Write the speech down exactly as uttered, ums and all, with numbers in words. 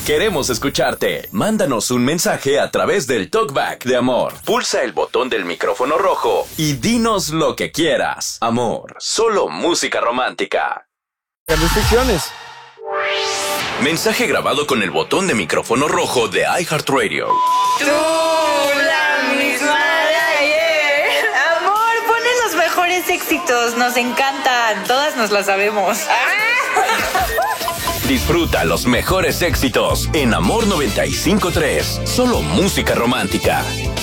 Queremos escucharte. Mándanos un mensaje a través del Talkback de Amor. Pulsa el botón del micrófono rojo y dinos lo que quieras. Amor, solo música romántica. Restricciones. Mensaje grabado con el botón de micrófono rojo de iHeartRadio. Tú, la misma de ayer. Amor, ponen los mejores éxitos. Nos encantan. Todas nos las sabemos. Disfruta los mejores éxitos en Amor noventa y cinco punto tres. Solo música romántica.